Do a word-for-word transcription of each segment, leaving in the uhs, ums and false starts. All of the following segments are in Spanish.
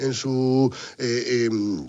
en su... Eh, eh,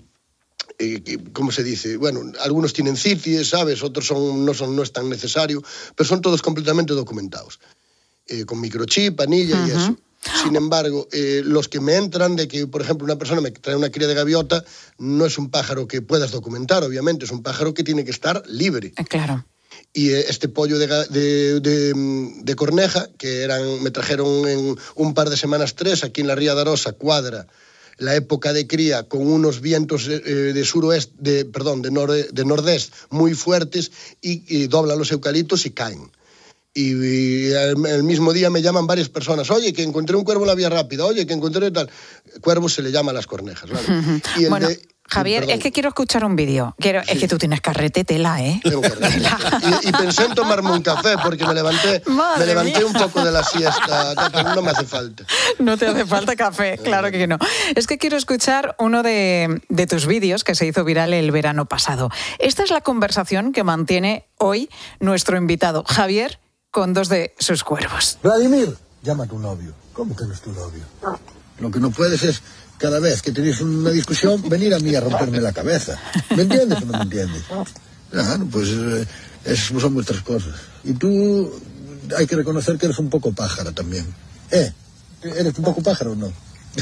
Eh, ¿cómo se dice? Bueno, algunos tienen cities, ¿sabes? Otros son, no, son, no es tan necesario, pero son todos completamente documentados, eh, con microchip, anilla uh-huh. y eso. Sin embargo, eh, los que me entran de que, por ejemplo, una persona me trae una cría de gaviota, no es un pájaro que puedas documentar, obviamente, es un pájaro que tiene que estar libre. Eh, claro. Y eh, este pollo de, de, de, de corneja, que eran, me trajeron en un par de semanas tres, aquí en la Ría de Arosa, cuadra, la época de cría con unos vientos eh, de suroeste, de, perdón, de, nord, de nordeste muy fuertes y, y doblan los eucaliptos y caen. Y, y el, el mismo día me llaman varias personas, oye, que encontré un cuervo en la vía rápida, oye, que encontré tal. Cuervo se le llama a las cornejas, ¿vale? Uh-huh. Y el bueno, de, Javier, es que quiero escuchar un vídeo. Quiero, sí. Es que tú tienes carrete tela, ¿eh? Tengo carrete. Y, y pensé en tomarme un café porque me levanté, me levanté mía. un poco de la siesta, pero no me hace falta. No te hace falta café, claro que no. Es que quiero escuchar uno de, de tus vídeos que se hizo viral el verano pasado. Esta es la conversación que mantiene hoy nuestro invitado, Javier, con dos de sus cuervos. Vladimir, llama a tu novio. ¿Cómo que no es tu novio? Lo que no puedes es, cada vez que tenéis una discusión, venir a mí a romperme la cabeza. ¿Me entiendes o no me entiendes? Ah, pues eh, es, son vuestras cosas. Y tú hay que reconocer que eres un poco pájaro también. ¿Eh? ¿Eres un poco pájaro o no?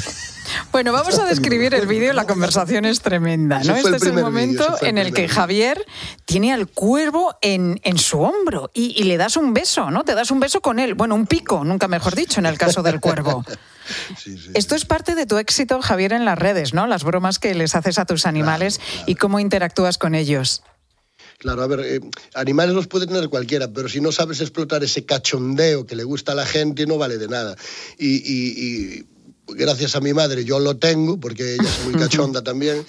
Bueno, vamos a describir el vídeo, la conversación es tremenda, ¿no? Este es el momento en el que Javier tiene al cuervo en, en su hombro y, y le das un beso, ¿no? Te das un beso con él, bueno, un pico, nunca mejor dicho, en el caso del cuervo. Sí, sí, Esto sí. es parte de tu éxito, Javier, en las redes, ¿no? Las bromas que les haces a tus animales claro, claro. y cómo interactúas con ellos. Claro, a ver, eh, animales los puede tener cualquiera, pero si no sabes explotar ese cachondeo que le gusta a la gente, no vale de nada. Y... y, y gracias a mi madre yo lo tengo, porque ella es muy cachonda también,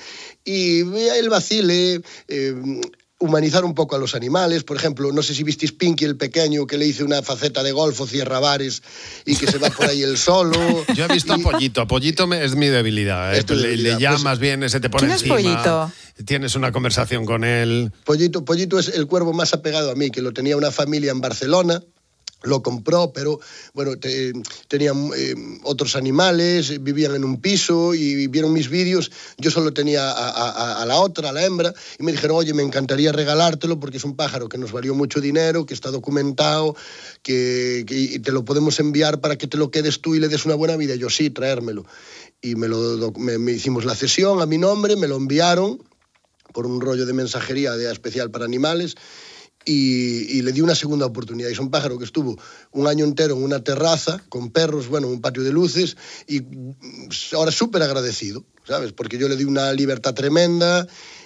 y el vacile, eh, humanizar un poco a los animales. Por ejemplo, no sé si visteis Pinky el pequeño, que le hice una faceta de golfo, cierra bares, y que se va por ahí él solo. Yo he visto y... a Pollito, a Pollito me, es mi debilidad, ¿eh? le, debilidad. le llamas pues, bien, ese te pone ¿quién encima. ¿Quién es Pollito? Tienes una conversación con él. Pollito, Pollito es el cuervo más apegado a mí, que lo tenía una familia en Barcelona. Lo compró, pero bueno, te, tenían eh, otros animales, vivían en un piso y vieron mis vídeos. Yo solo tenía a, a, a la otra, a la hembra, y me dijeron, oye, me encantaría regalártelo porque es un pájaro que nos valió mucho dinero, que está documentado, que, que te lo podemos enviar para que te lo quedes tú y le des una buena vida. Y yo, sí, traérmelo. Y me, lo, me, me hicimos la cesión a mi nombre, me lo enviaron por un rollo de mensajería de especial para animales. Y, y le di una segunda oportunidad. Es un pájaro que estuvo un año entero en una terraza con perros, bueno, un patio de luces, y ahora súper agradecido, ¿sabes? Porque yo le di una libertad tremenda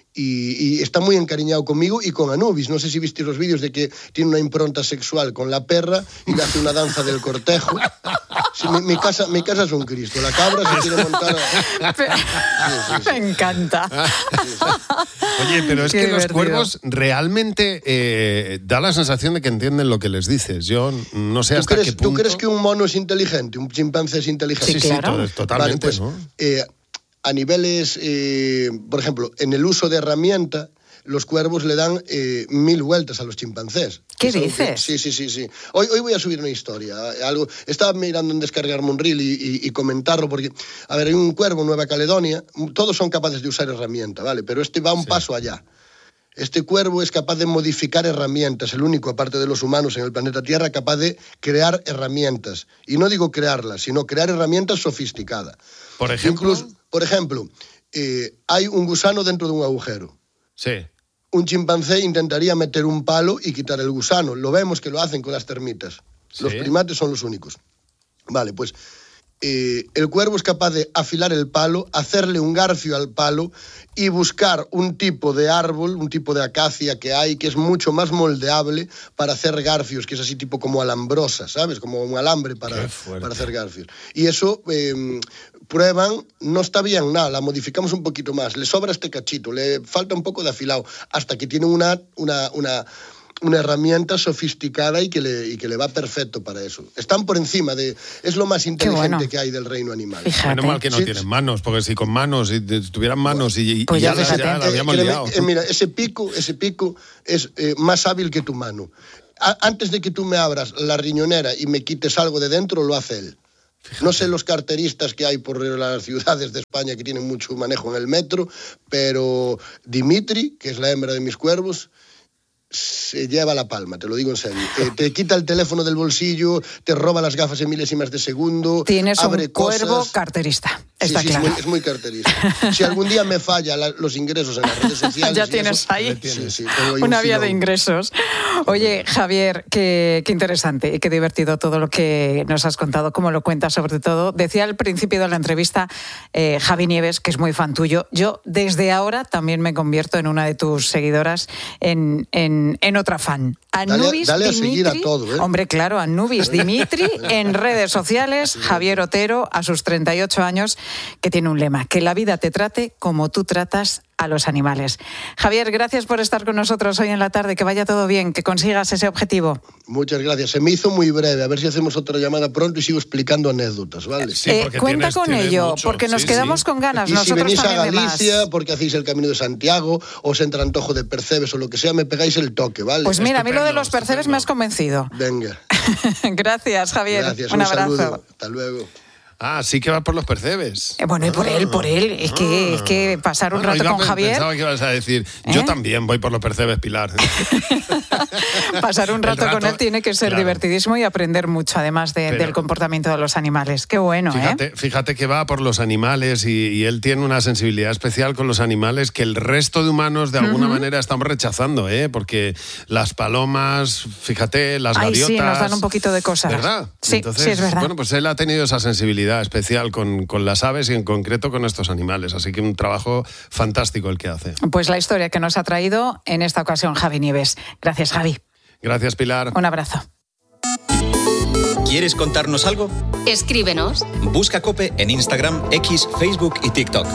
y, y está muy encariñado conmigo y con Anubis. No sé si visteis los vídeos de que tiene una impronta sexual con la perra y le hace una danza del cortejo. Sí, mi, mi, casa, mi casa es un Cristo. La cabra se quiere montar... A... Sí, sí, sí. Me encanta. Sí, sí. Oye, pero es Qué que divertido. Los cuervos realmente eh, da la sensación de que entienden lo que les dices. Yo no sé hasta crees, qué punto... ¿Tú crees que un mono es inteligente? ¿Un chimpancé es inteligente? Sí, claro. Sí, totalmente, vale, pues, ¿no? Eh, a niveles, eh, por ejemplo, en el uso de herramienta, los cuervos le dan eh, mil vueltas a los chimpancés. ¿Qué Eso, dices? Sí, sí, sí, sí. Hoy, hoy voy a subir una historia. Algo, estaba mirando en descargarme un reel y, y, y comentarlo porque, a ver, hay un cuervo en Nueva Caledonia, todos son capaces de usar herramienta, ¿vale? Pero este va un sí. paso allá. Este cuervo es capaz de modificar herramientas, el único, aparte de los humanos en el planeta Tierra, capaz de crear herramientas. Y no digo crearlas, sino crear herramientas sofisticadas. Por ejemplo... Incluso, por ejemplo, eh, hay un gusano dentro de un agujero. Sí. Un chimpancé intentaría meter un palo y quitar el gusano. Lo vemos que lo hacen con las termitas. ¿Sí? Los primates son los únicos. Vale, pues eh, el cuervo es capaz de afilar el palo, hacerle un garfio al palo y buscar un tipo de árbol, un tipo de acacia que hay que es mucho más moldeable para hacer garfios, que es así tipo como alambrosa, ¿sabes? Como un alambre para, para hacer garfios. Y eso... Eh, prueban, no está bien, nada, la modificamos un poquito más, le sobra este cachito, le falta un poco de afilado, hasta que tiene una, una, una, una herramienta sofisticada y que, le, y que le va perfecto para eso. Están por encima de... Es lo más inteligente bueno. que hay del reino animal. Fíjate. Menos mal que no sí. tienen manos, porque si con manos, si tuvieran manos y, pues y ya, ya, ya la habíamos eh, liado. Eh, mira, ese pico, ese pico es eh, más hábil que tu mano. A, antes de que tú me abras la riñonera y me quites algo de dentro, lo hace él. Fíjate. No sé los carteristas que hay por las ciudades de España que tienen mucho manejo en el metro, pero Dimitri, que es la hembra de mis cuervos, se lleva la palma, te lo digo en serio. Eh, te quita el teléfono del bolsillo, te roba las gafas en milésimas de segundo. Tienes abre un cuervo cosas. carterista, está sí, sí, claro. Es muy, es muy carterista. Si algún día me falla la, los ingresos en las redes sociales... ya tienes eso, ahí sí, sí, ahí una un vía filón. de ingresos. Oye, Javier, qué, qué interesante y qué divertido todo lo que nos has contado, cómo lo cuentas sobre todo. Decía al principio de la entrevista eh, Javi Nieves, que es muy fan tuyo. Yo desde ahora también me convierto en una de tus seguidoras, en, en, en otra fan. Anubis dale, dale Dimitri, a seguir a todo, ¿eh? Hombre, claro, Anubis Dimitri en redes sociales, Javier Otero a sus treinta y ocho años, que tiene un lema, que la vida te trate como tú tratas a los animales. Javier, gracias por estar con nosotros hoy en la tarde, que vaya todo bien, que consigas ese objetivo. Muchas gracias, se me hizo muy breve, a ver si hacemos otra llamada pronto y sigo explicando anécdotas, ¿vale? Sí, eh, cuenta tienes, con tienes ello, mucho. porque nos sí, quedamos sí. con ganas, y nosotros si venís a también Galicia, de más. porque hacéis el Camino de Santiago, o os entra antojo de percebes o lo que sea, me pegáis el toque, ¿vale? Pues mira, a mí lo de Estupendo, los percebes estupendo. me has convencido. Venga. Gracias, Javier. Gracias, un, un abrazo. saludo. Hasta luego. Ah, sí que va por los percebes. Eh, bueno, y por él, por él. Es que, es que pasar un Bueno, rato yo con pe- Javier... Pensaba que ibas a decir, yo ¿Eh? también voy por los percebes, Pilar. Pasar un rato, El rato, con él tiene que ser claro. divertidísimo y aprender mucho, además de- Pero- del comportamiento de los animales. Qué bueno, Fíjate, ¿eh? fíjate que va por los animales y, y él tiene una sensibilidad especial con los animales que el resto de humanos de alguna manera estamos rechazando, ¿eh? Porque las palomas, fíjate, las Ay, gaviotas... sí, nos dan un poquito de cosas. ¿Verdad? Sí, Entonces, sí, es verdad. Bueno, pues él ha tenido esa sensibilidad especial con, con las aves y en concreto con estos animales. Así que un trabajo fantástico el que hace. Pues la historia que nos ha traído en esta ocasión Javi Nieves. Gracias, Javi. Gracias, Pilar. Un abrazo. ¿Quieres contarnos algo? Escríbenos. Busca COPE en Instagram, X, Facebook y TikTok.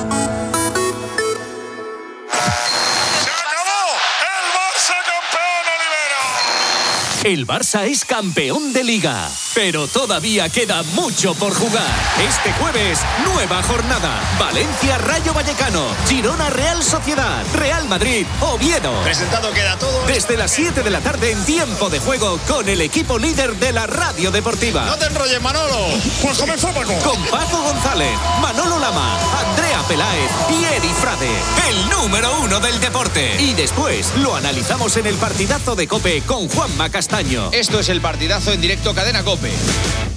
El Barça es campeón de Liga, pero todavía queda mucho por jugar. Este jueves, nueva jornada. Valencia Rayo Vallecano, Girona Real Sociedad, Real Madrid Oviedo. Presentado queda todo. Desde las siete de la tarde en tiempo de juego con el equipo líder de la radio deportiva. No te enrolles, Manolo. Pues comenzamos. Con Paco González, Manolo Lama, Andrea Peláez y Eri Frade. El número uno del deporte. Y después lo analizamos en el partidazo de COPE con Juanma Castaño. Esto es el partidazo en directo Cadena COPE.